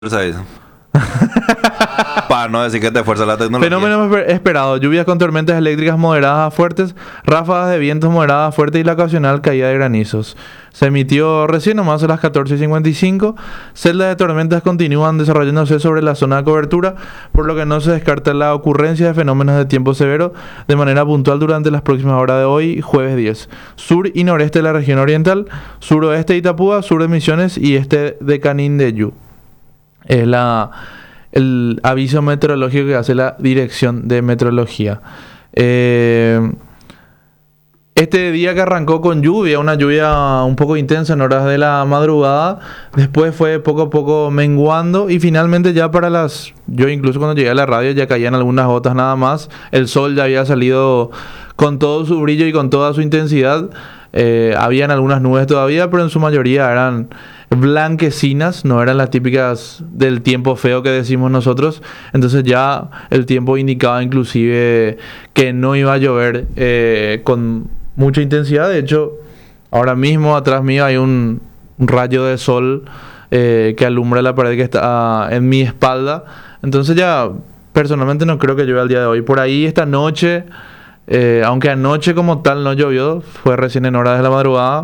¿Sabes? Para no decir que te fuerza la tecnología. Fenómeno esperado: lluvias con tormentas eléctricas moderadas a fuertes, ráfagas de vientos moderadas a fuertes y la ocasional caída de granizos. Se emitió recién nomás a las 14:55. Celdas de tormentas continúan desarrollándose sobre la zona de cobertura, por lo que no se descarta la ocurrencia de fenómenos de tiempo severo de manera puntual durante las próximas horas de hoy, jueves 10. Sur y noreste de la región oriental, suroeste de Itapúa, sur de Misiones y este de Canindeyú. Es el aviso meteorológico que hace la Dirección de Meteorología. Este día que arrancó con lluvia, una lluvia un poco intensa en horas de la madrugada, después fue poco a poco menguando y finalmente ya yo incluso cuando llegué a la radio ya caían algunas gotas nada más. El sol ya había salido con todo su brillo y con toda su intensidad. Habían algunas nubes todavía, pero en su mayoría eran blanquecinas, no eran las típicas del tiempo feo que decimos nosotros. Entonces ya el tiempo indicaba inclusive que no iba a llover con mucha intensidad. De hecho, ahora mismo atrás mío hay un rayo de sol que alumbra la pared que está en mi espalda. Entonces ya personalmente no creo que llueva el día de hoy. Por ahí esta noche, aunque anoche como tal no llovió, fue recién en horas de la madrugada.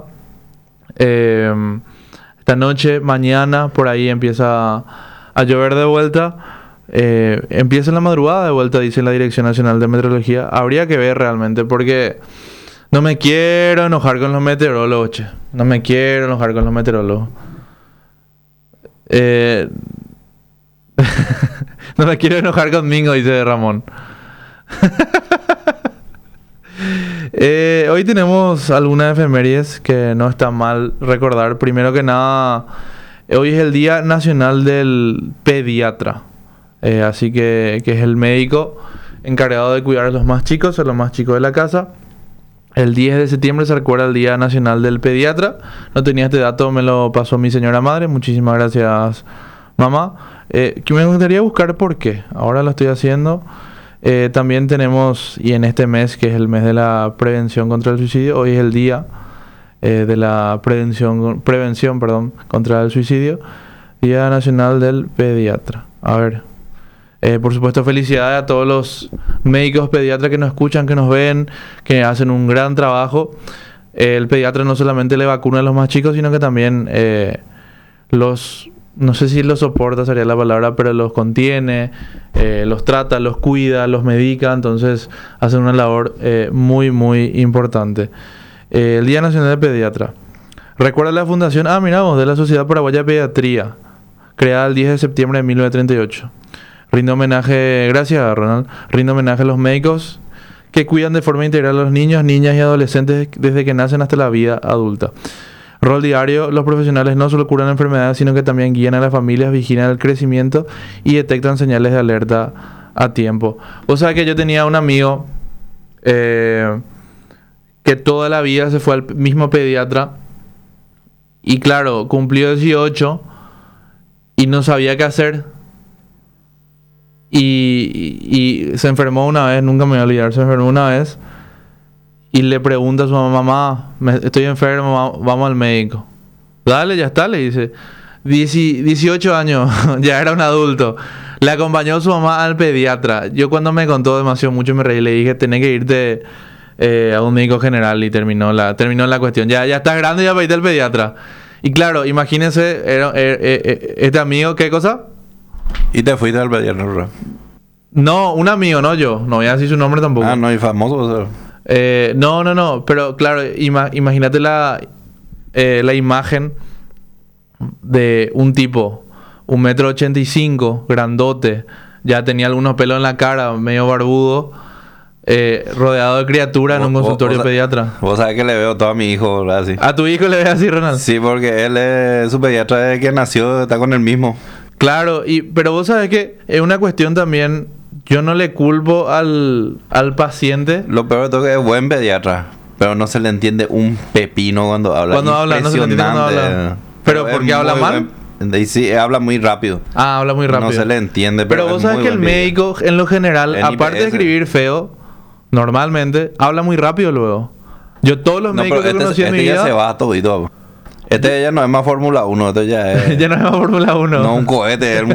Esta noche, mañana, por ahí empieza a llover de vuelta. Empieza en la madrugada de vuelta, dice la Dirección Nacional de Meteorología. Habría que ver realmente, porque no me quiero enojar con los meteorólogos, che. No me quiero enojar con los meteorólogos. No me quiero enojar conmigo, dice Ramón. Hoy tenemos algunas efemérides que no está mal recordar. Primero que nada, hoy es el Día Nacional del Pediatra. Así que es el médico encargado de cuidar a los más chicos de la casa. El 10 de septiembre se recuerda el Día Nacional del Pediatra. No tenía este dato, me lo pasó mi señora madre. Muchísimas gracias, mamá. Que me gustaría buscar por qué. Ahora lo estoy haciendo. También tenemos, y en este mes, que es el mes de la prevención contra el suicidio, hoy es el día de la prevención contra el suicidio, Día Nacional del Pediatra. A ver, por supuesto, felicidades a todos los médicos pediatras que nos escuchan, que nos ven, que hacen un gran trabajo. El pediatra no solamente le vacuna a los más chicos, sino que también no sé si los soporta sería la palabra, pero los contiene, los trata, los cuida, los medica. Entonces hacen una labor muy, muy importante. El Día Nacional del Pediatra. Recuerda la fundación, de la Sociedad Paraguaya de Pediatría, creada el 10 de septiembre de 1938. Rindo homenaje, gracias Ronald, rindo homenaje a los médicos que cuidan de forma integral a los niños, niñas y adolescentes desde que nacen hasta la vida adulta. Rol diario: los profesionales no solo curan enfermedades, sino que también guían a las familias, vigilan el crecimiento y detectan señales de alerta a tiempo. O sea que yo tenía un amigo que toda la vida se fue al mismo pediatra y claro, cumplió 18 y no sabía qué hacer y se enfermó una vez, nunca me voy a olvidar, se enfermó una vez. Y le pregunta a su mamá: estoy enfermo, vamos al médico. Dale, ya está, le dice. 18 años, ya era un adulto. Le acompañó a su mamá al pediatra. Yo cuando me contó demasiado mucho me reí, le dije: tenés que irte a un médico general. Y terminó la cuestión. Ya estás grande, ya para irte al pediatra. Y claro, imagínense, este amigo, ¿qué cosa? Y te fuiste al pediatra, ¿verdad? No, un amigo, no yo. No voy a decir su nombre tampoco. No, y famoso, o sea. No, pero claro, imagínate la imagen de un tipo, 1,85 m, grandote, ya tenía algunos pelos en la cara, medio barbudo, rodeado de criaturas en un consultorio pediatra. Vos sabés que le veo todo a mi hijo, ¿verdad? Así. ¿A tu hijo le ves así, Ronald? Sí, porque él es su pediatra desde que nació, está con el mismo. Claro, pero vos sabés que es una cuestión también. Yo no le culpo al paciente. Lo peor de todo es que es buen pediatra, pero no se le entiende un pepino cuando habla. Cuando habla, no se le entiende cuando habla. ¿Pero por qué habla mal? Sí, habla muy rápido. Habla muy rápido. No se le entiende, pero vos sabés que el médico, en lo general, aparte de escribir feo, normalmente, habla muy rápido luego. Yo todos los médicos que conocí en mi vida... ya se va todo y todo. Este ya no es más Fórmula 1, esto ya es... Ya no es más Fórmula 1. No un cohete,